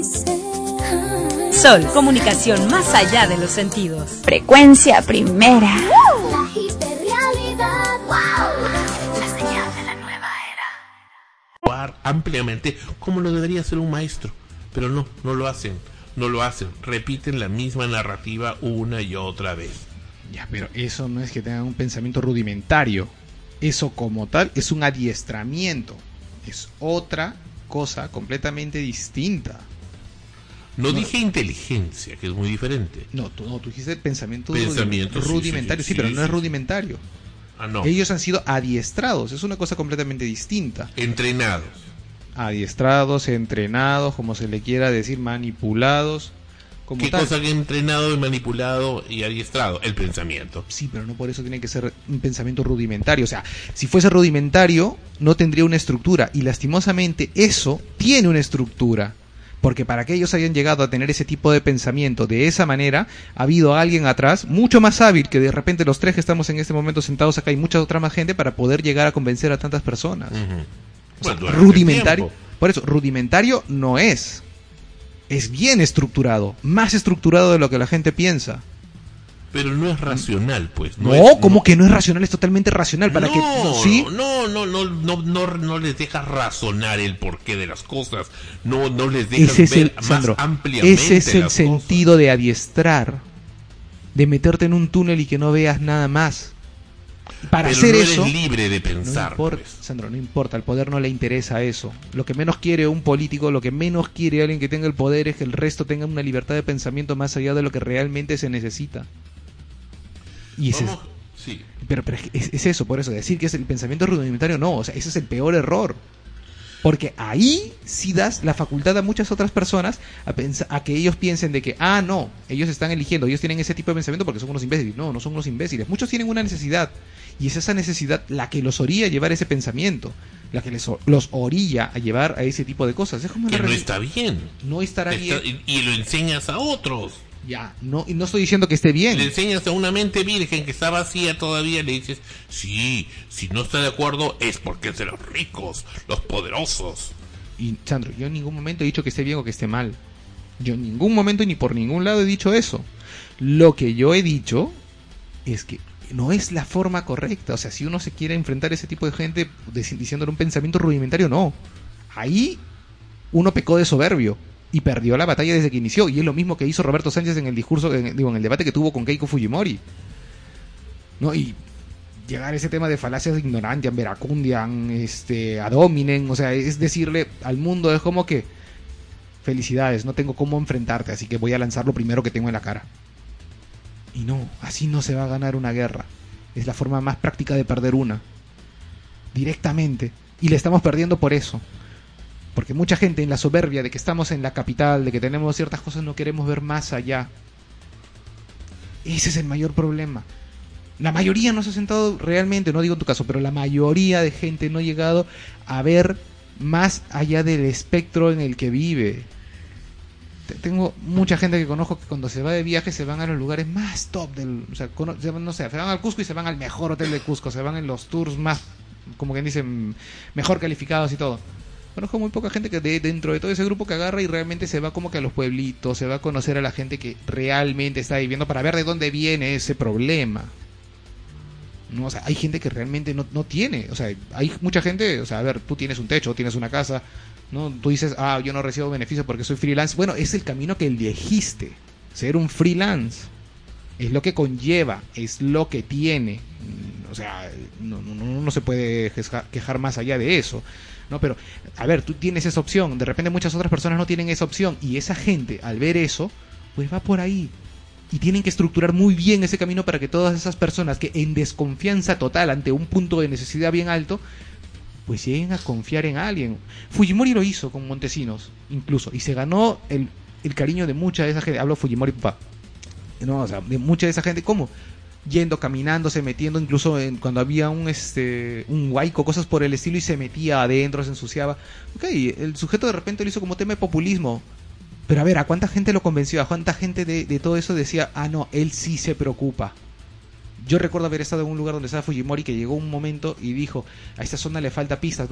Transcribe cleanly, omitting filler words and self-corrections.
Sol, comunicación más allá de los sentidos. Frecuencia primera. La hiperrealidad. La señal de la nueva era. Ampliamente como lo debería hacer un maestro, pero no lo hacen, repiten la misma narrativa una y otra vez. Ya, pero eso no es que tengan un pensamiento rudimentario, eso como tal es un adiestramiento, es otra cosa completamente distinta. No dije inteligencia, que es muy diferente. No, tú dijiste pensamiento rudimentario, sí, pero no es rudimentario. No. Ellos han sido adiestrados, es una cosa completamente distinta. Entrenados. Adiestrados, entrenados, como se le quiera decir, manipulados. Como ¿Qué tal. cosa que entrenado y manipulado y adiestrado? El pensamiento. Sí, pero no por eso tiene que ser un pensamiento rudimentario. O sea, si fuese rudimentario, no tendría una estructura. Y lastimosamente, eso tiene una estructura. Porque para que ellos hayan llegado a tener ese tipo de pensamiento de esa manera, ha habido alguien atrás mucho más hábil que de repente los tres que estamos en este momento sentados acá y mucha otra más gente para poder llegar a convencer a tantas personas. O sea, rudimentario. Por eso, rudimentario no es. Es bien estructurado, más estructurado de lo que la gente piensa. Pero no es racional, pues. ¿Cómo que no es racional? Es totalmente racional. ¿Para que ¿sí? No les dejas razonar el porqué de las cosas. No les dejas ver más ampliamente. Ese es el sentido de adiestrar, de meterte en un túnel y que no veas nada más. Para pero hacer no eso, eres libre de pensar. No importa, pues. Sandro, no importa, al poder no le interesa eso. Lo que menos quiere un político, lo que menos quiere alguien que tenga el poder es que el resto tenga una libertad de pensamiento más allá de lo que realmente se necesita. Y sí. Pero es eso, por eso, decir que es el pensamiento rudimentario, no, o sea, ese es el peor error. Porque ahí sí das la facultad a muchas otras personas a que ellos piensen de que, no, ellos están eligiendo, ellos tienen ese tipo de pensamiento porque son unos imbéciles. No son unos imbéciles. Muchos tienen una necesidad, y es esa necesidad la que los orilla a llevar ese pensamiento, la que los orilla a llevar a ese tipo de cosas. Es como que no está bien. No estará bien. Y lo enseñas a otros. Ya, y no estoy diciendo que esté bien. Le enseñas a una mente virgen que está vacía todavía, le dices, sí, si no está de acuerdo es porque es de los ricos, los poderosos. Y Sandro, yo en ningún momento he dicho que esté bien o que esté mal. Yo en ningún momento ni por ningún lado he dicho eso. Lo que yo he dicho es que no es la forma correcta. O sea, si uno se quiere enfrentar a ese tipo de gente diciéndole un pensamiento rudimentario, no. Ahí uno pecó de soberbio y perdió la batalla desde que inició, y es lo mismo que hizo Roberto Sánchez en el discurso, en el debate que tuvo con Keiko Fujimori, ¿no? Y llegar a ese tema de falacias ignorantiam, veracundiam, ad hominem, o sea, es decirle al mundo, es como que felicidades, no tengo cómo enfrentarte, así que voy a lanzar lo primero que tengo en la cara. Y no, así no se va a ganar una guerra. Es la forma más práctica de perder una, directamente, y le estamos perdiendo por eso. Porque mucha gente en la soberbia de que estamos en la capital, de que tenemos ciertas cosas, no queremos ver más allá. Ese es el mayor problema. La mayoría no se ha sentado realmente, no digo en tu caso, pero la mayoría de gente no ha llegado a ver más allá del espectro en el que vive. Tengo mucha gente que conozco que cuando se va de viaje se van a los lugares más top del... O sea, no sé, se van al Cusco y se van al mejor hotel de Cusco, se van en los tours más, como quien dicen, mejor calificados y todo. Conozco muy poca gente que dentro de todo ese grupo que agarra y realmente se va como que a los pueblitos, se va a conocer a la gente que realmente está viviendo para ver de dónde viene ese problema. No, o sea, hay gente que realmente no tiene, o sea, hay mucha gente, o sea, a ver, tú tienes un techo, tienes una casa, ¿no? Tú dices, yo no recibo beneficios porque soy freelance. Bueno, es el camino que elegiste, ser un freelance. Es lo que conlleva, es lo que tiene. O sea, no se puede quejar más allá de eso. No, pero, a ver, tú tienes esa opción, de repente muchas otras personas no tienen esa opción, y esa gente, al ver eso, pues va por ahí. Y tienen que estructurar muy bien ese camino para que todas esas personas que en desconfianza total ante un punto de necesidad bien alto, pues lleguen a confiar en alguien. Fujimori lo hizo con Montesinos, incluso, y se ganó el cariño de mucha de esa gente. Hablo Fujimori, papá. No, o sea, de mucha de esa gente, ¿cómo? Yendo, caminando, se metiendo, incluso cuando había un huaico, cosas por el estilo, y se metía adentro, se ensuciaba. Ok, el sujeto de repente lo hizo como tema de populismo. Pero a ver, ¿a cuánta gente lo convenció? ¿A cuánta gente de todo eso decía, no, él sí se preocupa? Yo recuerdo haber estado en un lugar donde estaba Fujimori, que llegó un momento y dijo, a esta zona le falta pistas, ¿no?